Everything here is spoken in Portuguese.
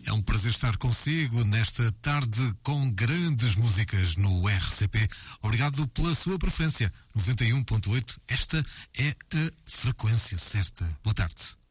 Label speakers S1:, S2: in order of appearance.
S1: É um prazer estar consigo nesta tarde com grandes músicas no RCP. Obrigado pela sua preferência. 91.8, esta é a frequência certa. Boa tarde.